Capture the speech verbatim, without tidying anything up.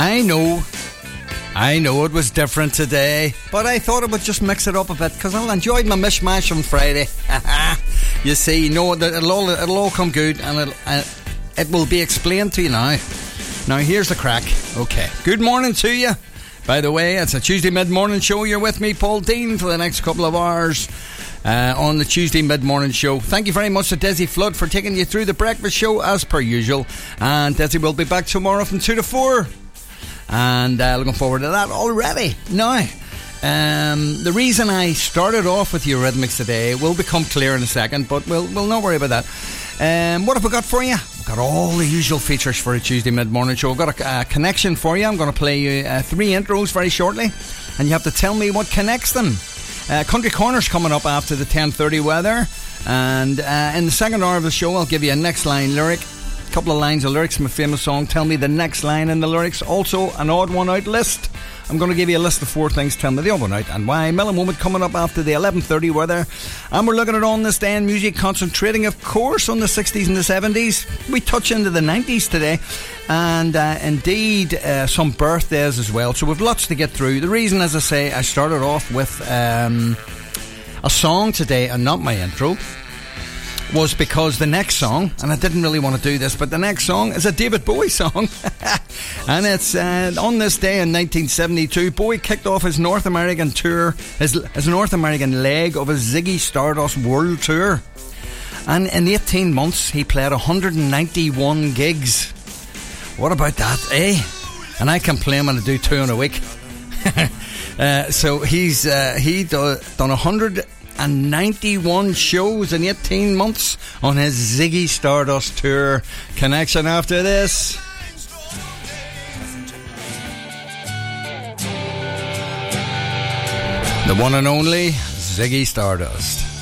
I know, I know it was different today, but I thought I would just mix it up a bit because I enjoyed my mishmash on Friday. You see, no, it'll all, it'll all come good, and it'll, uh, it will be explained to you now. Now here's the crack. Okay, good morning to you. By the way, it's a Tuesday mid-morning show. You're with me, Paul Dean, for the next couple of hours uh, on the Tuesday mid-morning show. Thank you very much to Desi Flood for taking you through the breakfast show as per usual. And Desi will be back tomorrow from two to four. And uh, looking forward to that already. Now, um, the reason I started off with Eurythmics today will become clear in a second, but we'll, we'll not worry about that. Um, what have we got for you? We've got all the usual features for a Tuesday mid-morning show. We've got a uh, connection for you. I'm going to play you uh, three intros very shortly, and you have to tell me what connects them. Uh, Country Corner's coming up after the ten thirty weather, and uh, in the second hour of the show I'll give you a next line lyric, a couple of lines of lyrics from a famous song. Tell me the next line in the lyrics. Also an odd one out list. I'm going to give you a list of four things. Tell me the odd one out and why. Mellow Moment coming up after the eleven thirty weather, and we're looking at On This Day in Music, concentrating of course on the sixties and the seventies. We touch into the nineties today, and uh, indeed uh, some birthdays as well, so we've lots to get through. The reason, as I say, I started off with um, a song today and not my intro was because the next song, and I didn't really want to do this, but the next song is a David Bowie song. And it's uh, on this day in nineteen seventy-two, Bowie kicked off his North American tour, his, his North American leg of his Ziggy Stardust World Tour. And in eighteen months, he played one hundred ninety-one gigs. What about that, eh? And I complain when I do two in a week. uh, so he's uh, he do, done one hundred ninety-one shows in eighteen months on his Ziggy Stardust Tour. Connection after this. The one and only Ziggy Stardust.